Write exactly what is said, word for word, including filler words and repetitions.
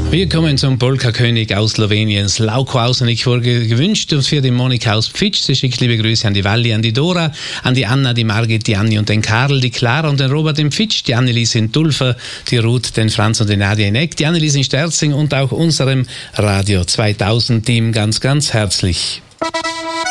Wir kommen zum Polka-König aus Slowenien, Slavko Ausenik, wurde gewünscht und für die Monika aus Pfitsch. Sie schickt liebe Grüße an die Walli, an die Dora, an die Anna, die Margit, die Anni und den Karl, die Clara und den Robert in Pfitsch, die Annelies in Dulfer, die Ruth, den Franz und die Nadia in Eck, die Annelies in Sterzing und auch unserem Radio zweitausend Team ganz, ganz herzlich.